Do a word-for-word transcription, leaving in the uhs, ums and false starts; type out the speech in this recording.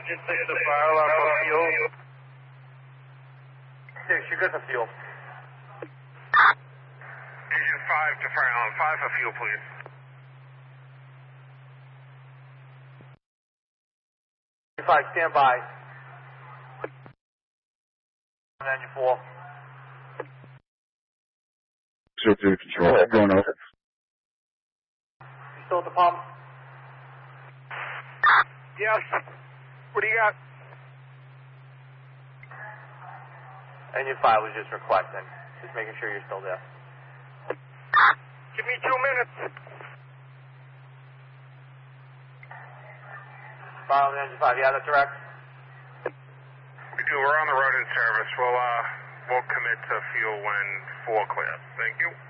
Engine six to fire alarm for fuel. Six, you're good for fuel. Engine five to fire alarm, five for fuel, please. Five, stand by. Engine four. Zero two control, going over. You still at the pump? Yes. What do you got? Engine five was just requesting. Just making sure you're still there. Give me two minutes. File on engine five, yeah, that's direct. We do, we're on the road in service. We'll, uh, we'll commit to fuel when four clears. Thank you.